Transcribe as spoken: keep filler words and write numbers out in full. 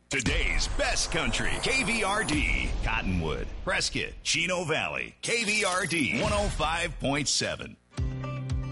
Today's best country, K V R D, Cottonwood, Prescott, Chino Valley, K V R D one oh five point seven.